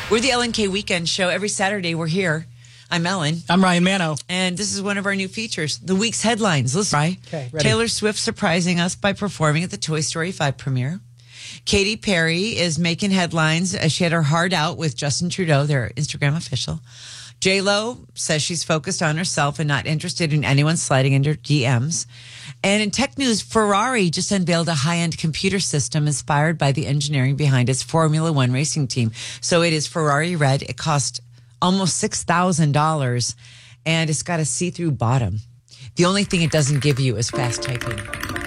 We're the LNK Weekend Show. Every Saturday, we're here. I'm Ellen. I'm Ryan Mano. And this is one of our new features, the week's headlines. Listen, right? Okay, ready. Taylor Swift surprising us by performing at the Toy Story 5 premiere. Katy Perry is making headlines as she had her heart out with Justin Trudeau, their Instagram official. J-Lo says she's focused on herself and not interested in anyone sliding into her DMs. And in tech news, Ferrari just unveiled a high-end computer system inspired by the engineering behind its Formula One racing team. So it is Ferrari Red. It cost almost $6,000, and it's got a see-through bottom. The only thing it doesn't give you is fast typing.